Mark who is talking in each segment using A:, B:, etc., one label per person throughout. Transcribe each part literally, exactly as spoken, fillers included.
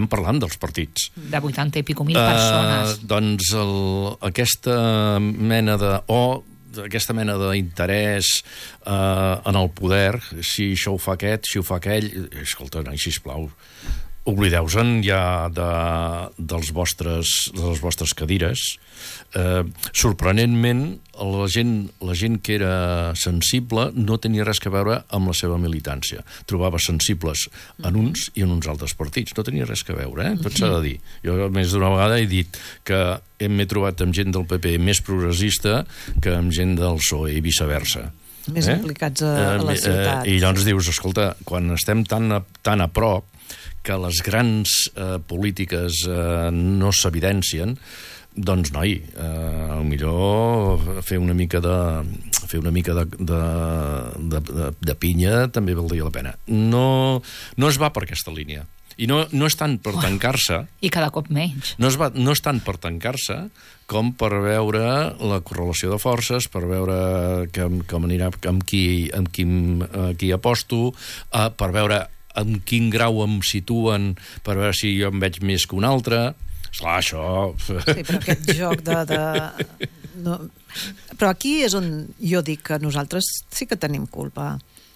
A: estem parlant dels partits.
B: De vuitanta i pico mil persones.
A: Uh, doncs el, aquesta mena de... o aquesta mena d'interès uh, en el poder, si això ho fa aquest, si ho fa aquell... Escolta, no, sisplau, oblideu-se'n ja de, dels vostres, de les vostres cadires. Eh, sorprenentment, la gent, la gent que era sensible no tenia res a veure amb la seva militància. Trobava sensibles en uns i en uns altres partits. No tenia res a veure, eh? Tot s'ha de dir. Jo més d'una vegada he dit que m'he trobat amb gent del P P més progressista que amb gent del P S O E i viceversa.
C: Més eh? implicats a, a la ciutat.
A: Eh, I llavors dius, escolta, quan estem tan a, tan a prop que les grans eh, polítiques eh, no s'evidencien, doncs, noi, eh, millor fer una mica de fer una mica de, de, de, de, de pinya també valdria la pena. No, no es va per aquesta línia. I no, no és tant per oh, tancar-se...
B: I cada cop menys.
A: No és, va, no és tant per tancar-se com per veure la correlació de forces, per veure que, com anirà, amb qui, amb qui, uh, qui aposto, uh, per veure en quin grau em situen, per veure si jo em veig més que un altre. Esclar, això...
C: Sí, però aquest joc de... de... No... Però aquí és on jo dic que nosaltres sí que tenim culpa.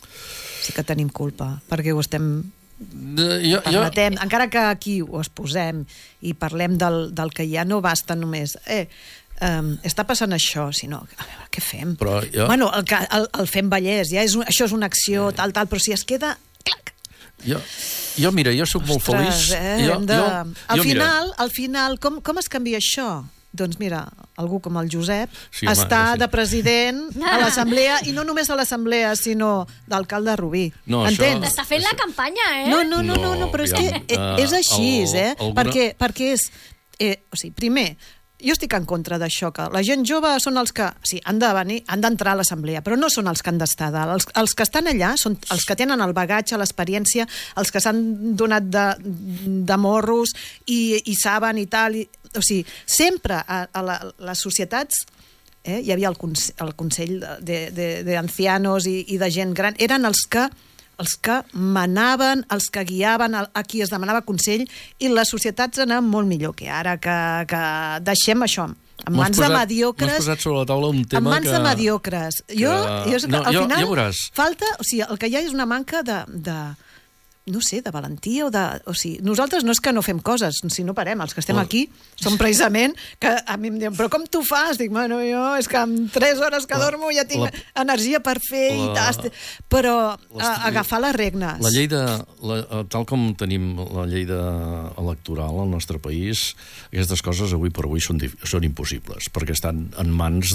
C: Sí que tenim culpa, perquè ho estem...
A: De, jo,
C: Permetem, jo... encara que aquí ho exposem i parlem del, del que ja no basta només... Eh, Um, està passant això, sinó, a veure, què fem?
A: Però jo...
C: Bueno, el, el, el fem Vallès, ja és, això és una acció, tal, tal, però si es queda... Clac.
A: Jo, jo mira, jo sóc molt
C: Ostres,
A: feliç.
C: Eh?
A: Jo,
C: de...
A: jo,
C: al
A: jo,
C: final, al final com, com es canvia això? Doncs mira, algú com el Josep
A: sí, home,
C: està
A: ja sé.
C: de president a l'assemblea, i no només a l'assemblea, sinó d'alcalde de Rubí.
A: No,
C: entens?
D: T'està fent la campanya, eh?
C: No, no, no, no, no però és
A: ja,
C: que
A: uh,
C: és així,
A: el,
C: eh?
A: alguna...
C: Perquè, perquè és... Eh, o sigui, primer, jo estic en contra d'això, que la gent jove són els que sí, han de venir, han d'entrar a l'assemblea, però no són els que han d'estar dalt. Els, els que estan allà són els que tenen el bagatge, l'experiència, els que s'han donat de, de morros i, i saben i tal. I, o sigui, sempre a, a la, les societats... Eh, hi havia el, conse el Consell d'Ancianos i, i de gent gran, eren els que els que manaven, els que guiaven, a qui es demanava consell, i les societats anaven molt millor que ara, que, que deixem això en mans
A: posat,
C: de mediocres.
A: M'has posat sobre la taula un tema
C: en mans
A: que...
C: de mediocres.
A: Que...
C: Jo, jo,
A: no,
C: al
A: jo,
C: final,
A: ja veuràs.
C: falta, o sigui, el que hi ha és una manca de... de no sé, de valentia o de... O sigui, nosaltres no és que no fem coses, si no parem, els que estem
A: Oh.
C: aquí som precisament que a mi em diuen, però com tu fas? Dic, bueno, jo és que en tres hores que
A: La-
C: dormo ja tinc
A: la-
C: energia per fer i
A: la-
C: tal, però
A: les-
C: a, agafar les regnes.
A: La llei de... La, tal com tenim la llei de, electoral al nostre país, aquestes coses avui per avui són, són impossibles, perquè estan en mans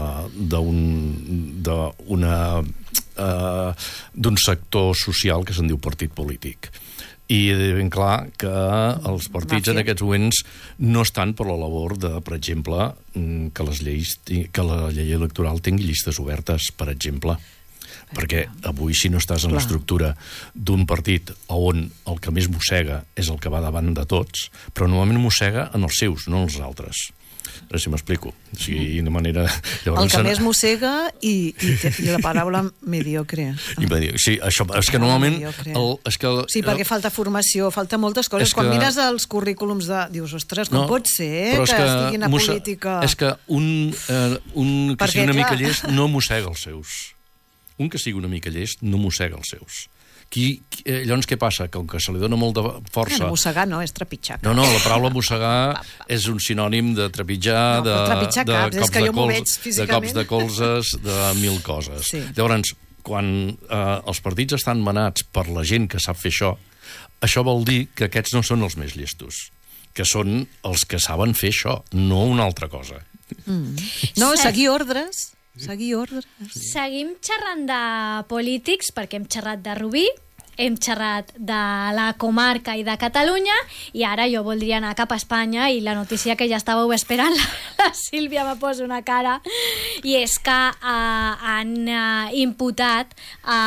A: d'un d'una Uh, d'un sector social que se'n diu partit polític. I ben clar que els partits en aquests moments no estan per la labor de, per exemple, que les lleis, que la llei electoral tingui llistes obertes, per exemple. Perquè avui, si no estàs en l'estructura d'un partit on el que més mossega és el que va davant de tots, però normalment mossega en els seus, no en els altres. A veure si m'explico. O sigui, de manera...
C: El que més mossega i, i, i la paraula mediocre.
A: I va dir, sí, això, és que normalment... El, és que,
C: sí, perquè falta formació, falta moltes coses. Quan que... mires els currículums de... Dius, ostres, com no, pot ser que, que estiguin a mossa... política...
A: És que un, eh, un que
C: perquè,
A: sigui una
C: clar...
A: mica llest no mossega els seus. Un que sigui una mica llest no mossega els seus. Qui, qui, eh, llavors què passa? Com que se li dona molt de força...
C: No, mossegar no, és trepitjar.
A: No, no, la paraula mossegar és un sinònim de trepitjar,
C: no,
A: de,
C: trepitjar
A: de,
C: caps,
A: cops
C: és que
A: de,
C: jo m'ho
A: cols,
C: veig
A: de
C: físicament.
A: cops de colzes, de mil coses.
C: Sí.
A: Llavors, quan eh, els partits estan manats per la gent que sap fer això, això vol dir que aquests no són els més llestos, que són els que saben fer això, no una altra cosa.
C: Mm. No, seguir ordres... Seguir ordres.
D: Seguim xerrant de polítics, perquè hem xerrat de Rubí, hem xerrat de la comarca i de Catalunya, i ara jo voldria anar cap a Espanya, i la notícia que ja estàveu esperant, la, la Sílvia me posa una cara, i és que eh, han eh, imputat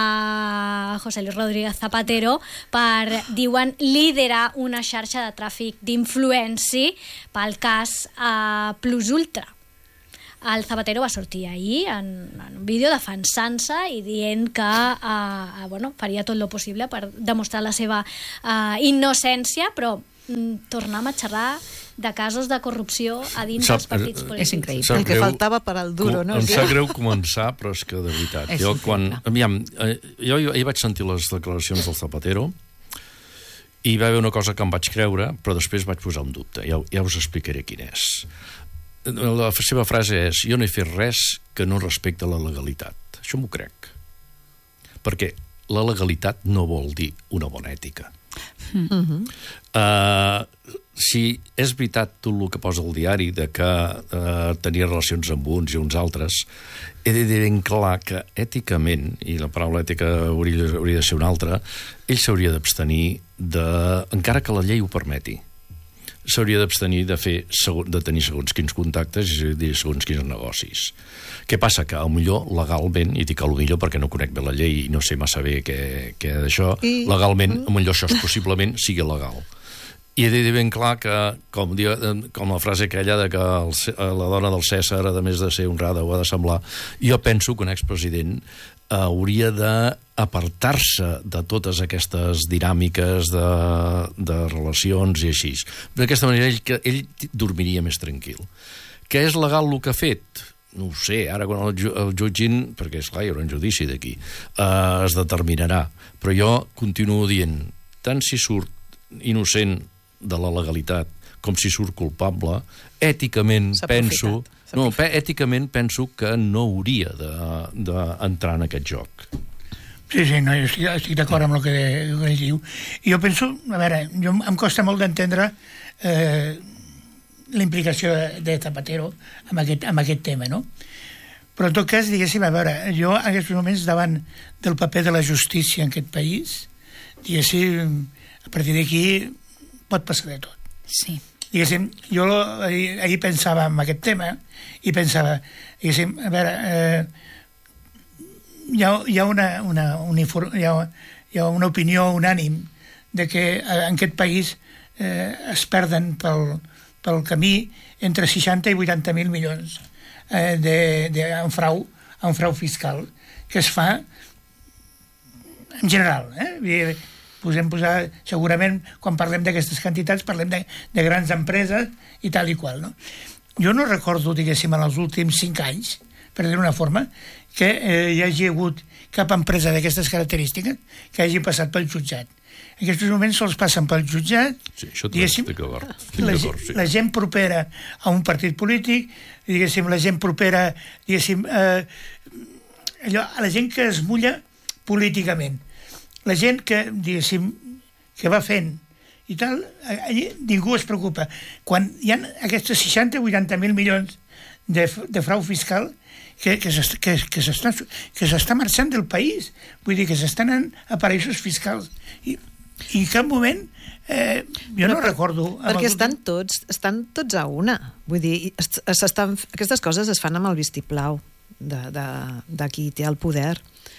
D: a José Luis Rodríguez Zapatero per, diuen, liderar una xarxa de tràfic d'influenci pel cas eh, Plus Ultra. El Zapatero va sortir ahir en, en un vídeo defensant-se i dient que eh, bueno, faria tot el possible per demostrar la seva eh, innocència, però mm, tornem a xerrar de casos de corrupció a dins
A: Sap,
D: dels partits polítics.
B: És increïble.
A: Sap
C: El que
A: greu,
C: faltava per al duro, no?
A: Em
C: Sí.
A: sap greu començar, però és que de veritat.
B: És
A: Jo,
B: increïble.
A: quan, aviam, eh, jo ahir vaig sentir les declaracions del Zapatero i va haver una cosa que em vaig creure, però després vaig posar un dubte. Ja, ja us explicaré quin és. La seva frase és: jo no he fet res que no respecta la legalitat. Això m'ho crec. Perquè la legalitat no vol dir una bona ètica.
C: Mhm.
A: Uh, si és veritat tot el que posa al diari de que uh, tenia relacions amb uns i uns altres, he de dir ben clar que èticament, i la paraula ètica hauria, hauria de ser una altra, ell s'hauria d'abstenir de, encara que la llei ho permeti, s'hauria d'abstenir de fer de tenir segons quins contactes i de segons quins negocis. Què passa? Que potser legalment, i dic potser perquè no conec bé la llei i no sé massa bé què, què d'això,
C: I...
A: legalment, potser això és possiblement sigui legal. I he de dir ben clar que, com, diu, com la frase aquella de que el, la dona del Cèsar, a més de ser honrada, ho ha de semblar, jo penso que un expresident hauria d'apartar-se de totes aquestes dinàmiques de, de relacions i així. D'aquesta manera ell, ell dormiria més tranquil. Què és legal el que ha fet? No ho sé, ara quan el, el jutgin, perquè esclar, hi haurà un judici d'aquí, eh, es determinarà. Però jo continuo dient, tant si surt innocent de la legalitat com si surt culpable, èticament penso... No, èticament penso que no hauria d'entrar en aquest joc.
E: Sí, sí, no, jo estic, estic d'acord amb el que, el que diu. I jo penso, a veure, jo, em costa molt d'entendre eh, la implicació de, de Zapatero amb aquest, amb aquest tema, no? Però en tot cas, diguéssim, a veure, jo en aquests moments davant del paper de la justícia en aquest país, diguéssim, a partir d'aquí pot passar de tot.
B: Sí.
E: Diguéssim, jo ahir, ahir pensava en aquest tema i pensava, diguéssim, a veure, eh, hi ha, hi ha, una, una, uniform, hi ha, hi ha una opinió unànim de que en aquest país eh, es perden pel, pel camí entre seixanta i vuitanta mil milions eh, de, de, en, frau, en frau fiscal que es fa en general, eh? Podem posar, segurament, quan parlem d'aquestes quantitats, parlem de, de grans empreses i tal i qual, no? Jo no recordo, diguéssim, en els últims cinc anys, per dir-ho d'una forma, que eh, hi hagi hagut cap empresa d'aquestes característiques que hagi passat pel jutjat. En aquests moments sols passen pel jutjat,
A: sí, això
E: diguéssim,
A: d'acord,
E: la,
A: sí.
E: la gent propera a un partit polític, diguéssim, la gent propera, diguéssim, eh, allò, a la gent que es mulla políticament. La gent que, diguéssim, que va fent i tal, allí ningú es preocupa. Quan hi ha aquests seixanta o vuitanta mil milions de, de frau fiscal que, que s'està que, que que s'està marxant del país, vull dir que s'estan anant a paraïsos fiscals. I, i en cap moment eh, jo no
C: per,
E: recordo...
C: Perquè estan tots, estan tots a una. Vull dir, aquestes coses es fan amb el vistiplau de, de, de qui té el poder.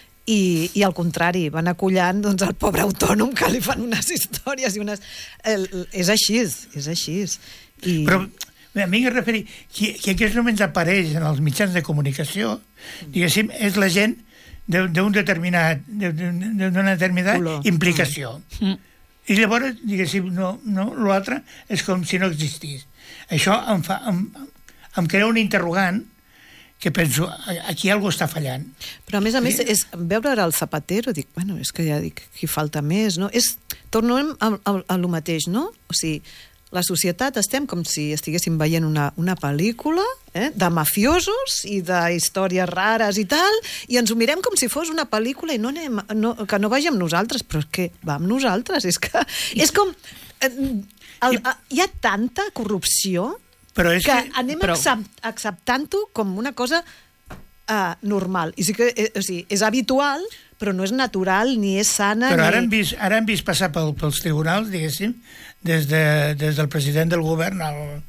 C: I, i al contrari, van acollant doncs, el pobre autònom que li fan unes històries i unes... El, és així, és així. I...
E: Però a mi em referir, qui, qui en aquests moments apareix en els mitjans de comunicació, diguéssim, és la gent d'un determinat, d'una determinada Color. implicació. Mm. I llavors, diguéssim, no, no, l'altre és com si no existís. Això em, fa, em, em crea un interrogant que penso, aquí algú està fallant.
C: Però a més a més, és, veure el Zapatero, dic, bueno, és que ja dic, qui falta més, no? És, tornem a, a, a lo mateix, no? O sigui, la societat estem com si estiguéssim veient una, una pel·lícula eh, de mafiosos i de històries rares i tal, i ens ho mirem com si fos una pel·lícula i no anem, no, que no vagi amb nosaltres, però és que va amb nosaltres, és que és com... Eh, el, a, hi ha tanta corrupció
E: però és
C: que,
E: que
C: anem
E: però...
C: accept, acceptant-ho com una cosa uh, normal. I sí que eh, o sigui, és habitual, però no és natural, ni és sana...
E: Però
C: ni...
E: ara hem vist, ara hem vist passar pel, pels tribunals, diguéssim, des, de, des del president del govern, el,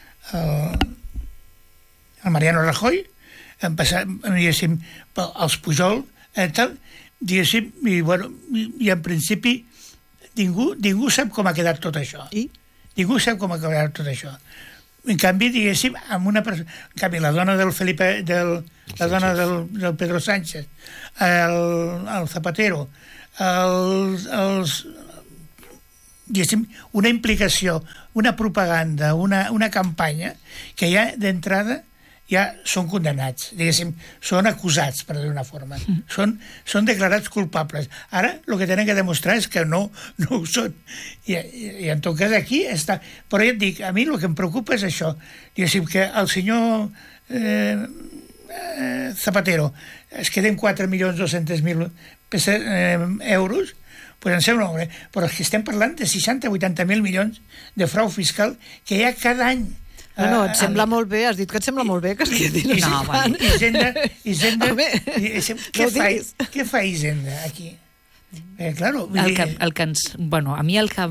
E: el, el Mariano Rajoy, hem passat, diguéssim, els Pujol, eh, tal, diguéssim, i, bueno, i, i en principi ningú, ningú sap com ha quedat tot això.
C: I?
E: Ningú sap com ha quedat tot això. En canvi, diguéssim, amb una persona... En canvi, la dona del Felipe... Del, la dona del, del Pedro Sánchez, el, el Zapatero, els, els, diguéssim, una implicació, una propaganda, una, una campanya que ja d'entrada ja són condemnats, diguéssim, són acusats, per dir-ho d'una forma. Mm. Són, són declarats culpables. Ara el que tenen que demostrar és que no, no ho són. I, i, i en tot cas aquí està... Però ja et dic, a mi el que em preocupa és això. Diguéssim que el senyor eh, eh, Zapatero es queden quatre milions dos-cents mil eh, euros, pues em sembla molt bé, però és que estem parlant de seixanta a vuitanta mil milions de frau fiscal que hi ha cada any.
C: No, no, et sembla molt bé, has dit que et sembla molt bé que es quedin.
E: I,
B: No, bueno.
E: i Hisenda, Hisenda, i, i, què,
C: no
E: fa,
C: diguis.
E: què fa Hisenda aquí? Eh, claro, vull
B: El
E: dir,
B: que, el que ens, bueno, a mi el que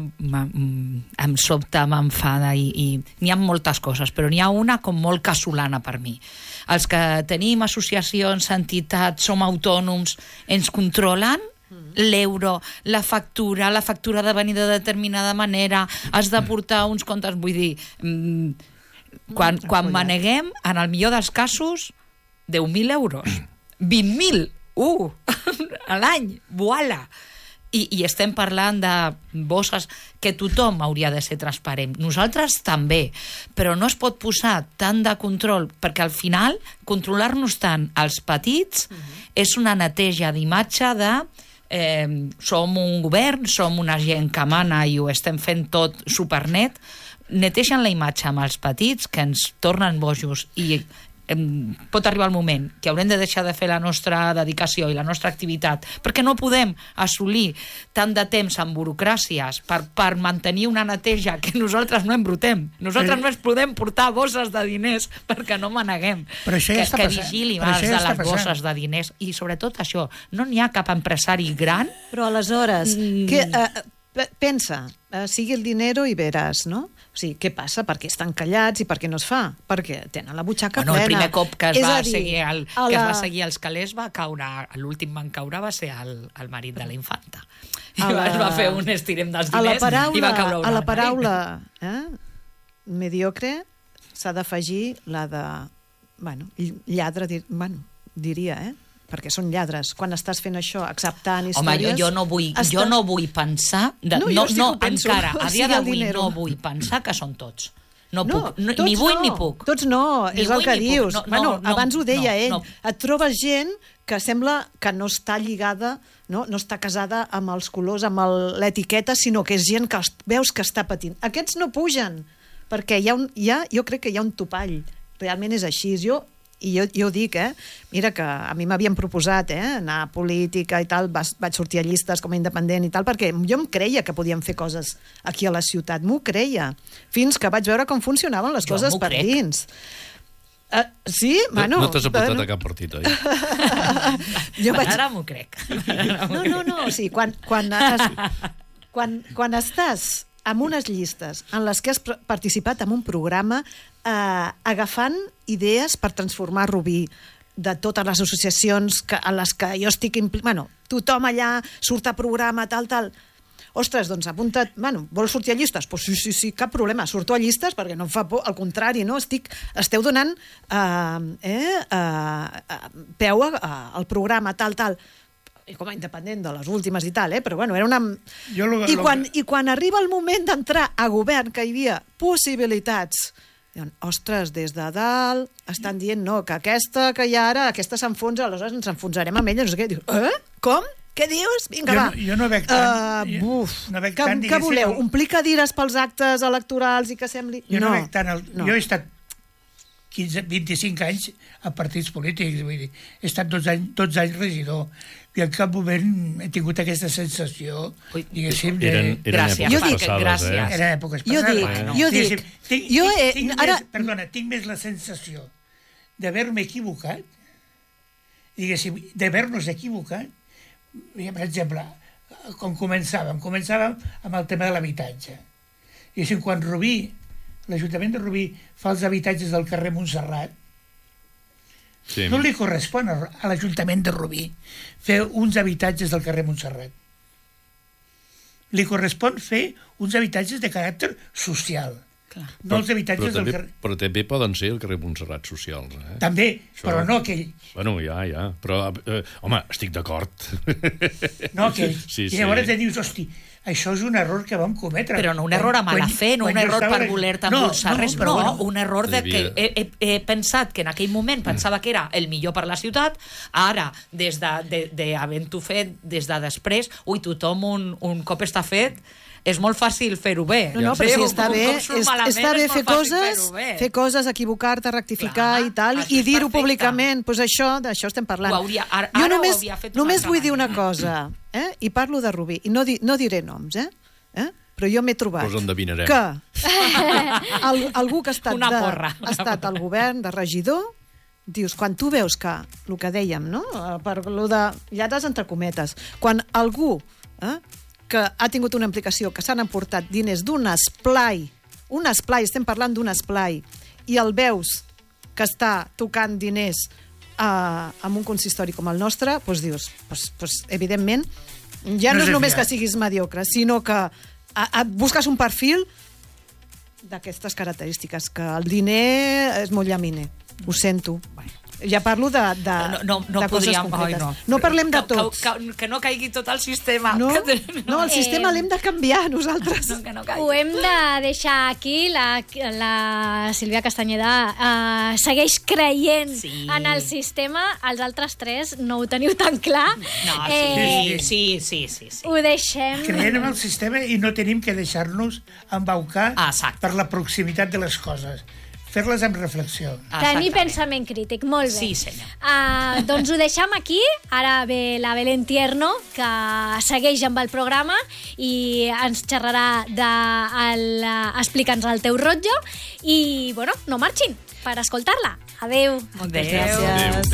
B: em sobta, m'enfada, i, i n'hi ha moltes coses, però n'hi ha una com molt casolana per mi. Els que tenim associacions, entitats, som autònoms, ens controlen l'euro, la factura, la factura de venir de determinada manera, has de portar uns comptes, vull dir... Mm, Quan, quan maneguem, en el millor dels casos, deu mil euros. vint mil! Uh! A l'any! Voila! I, I estem parlant de bosses que tothom hauria de ser transparent. Nosaltres també, però no es pot posar tant de control, perquè al final controlar-nos tant als petits uh-huh. és una neteja d'imatge de eh, som un govern, som una gent que mana i ho estem fent tot supernet. Neteixen la imatge amb els petits que ens tornen bojos i eh, pot arribar el moment que haurem de deixar de fer la nostra dedicació i la nostra activitat perquè no podem assolir tant de temps en burocràcies per, per mantenir una neteja que nosaltres no embrutem. Nosaltres no ens podem portar bosses de diners perquè no maneguem.
E: Però això ja
B: que,
E: està
B: que
E: passant.
B: vigili
E: Però
B: els
E: això
B: de
E: ja està
B: les
E: passant.
B: bosses de diners i sobretot això, no n'hi ha cap empresari gran.
C: Però aleshores,
B: Mm.
C: que, uh, p- pensa, uh, sigui el dinero i veràs, no? O sigui, què passa? Per què estan callats i per què no es fa? Perquè tenen la butxaca
B: Bueno,
C: plena.
B: el primer cop que es,
C: És
B: va
C: a dir,
B: seguir el,
C: a
B: que es
C: la-
B: va seguir els calés va caure, l'últim van caure va ser el, el marit de la infanta. I
C: A la-
B: es va fer un estirem dels
C: a la
B: diners
C: paraula,
B: i va caure un
C: a la
B: altre.
C: paraula eh, mediocre s'ha d'afegir la de bueno, lladre, dir, bueno, diria, eh? Perquè són lladres. Quan estàs fent això, acceptant
B: Home,
C: històries...
B: jo, jo, no vull,
C: està...
B: jo no vull pensar... De,
C: No,
B: no,
C: jo sí
B: no,
C: que ho penso.
B: encara, a
C: O
B: dia
C: sigui, el
B: d'avui
C: dinero.
B: no vull pensar que són tots. No,
C: No,
B: puc, no,
C: tots
B: ni vull
C: no,
B: ni puc.
C: Tots no,
B: Ni
C: és el
B: vull
C: que
B: ni puc.
C: dius.
B: No, no,
C: bueno,
B: no,
C: abans ho deia
B: no,
C: ell.
B: no.
C: Et trobes gent que sembla que no està lligada, no, no està casada amb els colors, amb l'etiqueta, sinó que és gent que els, veus que està patint. Aquests no pugen, perquè hi ha un, hi ha, jo crec que hi ha un topall. Realment és així. Jo I jo, jo dic, eh? Mira que a mi m'havien proposat eh? anar a política i tal, vas, vaig sortir a llistes com a independent i tal, perquè jo em creia que podíem fer coses aquí a la ciutat, m'ho creia, fins que vaig veure com funcionaven les
B: Jo
C: coses
B: m'ho
C: per
B: crec.
C: dins. Uh, sí?
A: No,
C: Bueno,
A: no t'has apuntat
C: bueno.
A: a cap partit, oi?
B: Jo
C: Jo vaig...
B: Ara m'ho crec.
C: No, no, no, o sigui, quan, quan, es, quan, quan estàs amb unes llistes en les que has pr- participat en un programa eh, agafant idees per transformar Rubí de totes les associacions que, en les que jo estic... Impl... Bueno, tothom allà surt a programa, tal, tal... Ostres, doncs apunta't... Bueno, vols sortir a llistes? Pues sí, sí, sí, cap problema. Surto a llistes perquè no em fa por. Al contrari, no? Estic, esteu donant eh, eh, eh, peu a, a, al programa, tal, tal... I com a independent de les últimes i tal, eh? Però bueno, era una...
E: Jo lo-
C: I,
E: lo-
C: quan, I quan arriba el moment d'entrar a govern, que hi havia possibilitats, diuen, ostres, des de dalt estan dient, no, que aquesta que hi ha ara, aquesta s'enfonsa, aleshores ens enfonsarem amb ella, no sé què. Dius, eh? Com? Què dius? Vinga,
E: Jo
C: va.
E: no- jo no veig tant.
C: Uh,
E: Jo
C: buf.
E: no veig
C: que,
E: tant,
C: que
E: diguéssim,
C: voleu?
E: el-
C: Omplir cadires pels actes electorals i que sembli...
E: Jo no, no veig tant... El...
C: no.
E: Jo he estat quinze, vint-i-cinc anys a partits polítics, vull dir, he estat dotze anys, dotze anys regidor, i en cap moment he tingut aquesta sensació,
B: Ui,
E: diguéssim, de...
A: Eren, eren
B: Gràcies.
A: èpoques
C: Jo dic,
A: passades,
B: gràcies.
A: eh?
E: Eren èpoques
C: Jo
E: passades.
C: dic,
E: Bueno.
C: jo
E: Diguéssim,
C: dic,
E: tinc,
C: jo
E: tinc,
C: he-
E: tinc
C: ara-
E: més, perdona, tinc més la sensació d'haver-me equivocat, diguéssim, d'haver-nos equivocat, per exemple, com començàvem, començàvem amb el tema de l'habitatge. Diguéssim, quan Rubí, l'Ajuntament de Rubí fa els habitatges del carrer Montserrat,
A: Sí.
E: no li correspon a a l'Ajuntament de Rubí fer uns habitatges del carrer Montserrat. Li correspon fer uns habitatges de caràcter social.
B: Clar.
E: No els habitatges
A: però, també,
E: del carrer...
A: però també poden ser el carrer Montserrat socials. Eh?
E: També,
A: Això...
E: però no aquell.
A: Bueno, ja, ja. Però, eh, home, estic d'acord.
E: No aquell.
A: Sí,
E: I llavors
A: sí.
E: te dius, hosti, això és un error que vam cometre.
B: Però no un error a mala fe, no un error per voler-te embolsar res, no,
E: bueno,
B: un error de que he, he, he pensat que en aquell moment pensava que era el millor per la ciutat, ara, des de, de, de havent-ho fet, des de després, ui, tothom un, un cop està fet, és molt fàcil fer-ho bé.
C: No, no, però
B: Sí,
C: si està
B: un
C: bé,
B: cop surt
C: és,
B: malament,
C: està bé
B: és molt
C: fer
B: fàcil
C: coses,
B: fer-ho bé.
C: fer coses, equivocar-te, rectificar
B: Clar,
C: i tal,
B: això
C: i
B: és
C: dir-ho
B: perfecte.
C: públicament. Doncs pues això, d'això estem parlant.
B: Ho hauria- ara-
C: jo
B: ara ho
C: només,
B: hauria fet d'una
C: només
B: altra
C: vull dir una
B: manera.
C: cosa, eh? I parlo de Rubí, i no, di, no diré noms, eh? eh? Però jo m'he trobat
A: Pues endevinarem.
C: que el, algú que ha estat,
B: Una
C: de,
B: porra, una
C: ha estat al govern de regidor, dius, quan tu veus que, el que dèiem, no? Per lo de llates entre cometes, quan algú eh, que ha tingut una implicació, que s'han emportat diners d'un esplai, un esplai, estem parlant d'un esplai, i el veus que està tocant diners uh, amb un consistori com el nostre, doncs dius, doncs, doncs, evidentment, ja
E: No
C: no,
E: és
C: és només
E: fiar.
C: que siguis mediocre, sinó que a, a, busques un perfil d'aquestes característiques, que el diner és molt llaminer. Ho sento. Ja parlo de, de,
B: No, no, no
C: de coses
B: podríem...
C: concretes.
B: Ai, no.
C: no parlem de
B: Que- que-
C: tots.
B: Que, que no caigui tot el sistema.
C: No,
B: Que-
C: no, el sistema
D: Eh,
C: l'hem de canviar nosaltres.
B: No, que no caigui.
D: Ho hem de deixar aquí. La, la Sílvia Castanyeda uh, segueix creient
B: Sí.
D: en el sistema. Els altres tres no ho teniu tan clar.
B: No,
D: Eh,
B: sí, sí, sí, sí, sí.
D: Ho deixem...
E: Creiem en el sistema i no tenim que deixar-nos embaucar
B: Ah, exacte.
E: per la proximitat de les coses. Fer-les amb reflexió.
D: Tenir
B: Exactament.
D: pensament crític, molt bé.
B: Sí, senyor.
D: Uh, doncs ho deixem aquí. Ara ve la Belén Tierno, que segueix amb el programa i ens xerrarà de el, uh, explica'ns el teu rotllo i, bueno, no marxin per escoltar-la. Adeu.
B: Moltes
C: gràcies.
A: Adéu.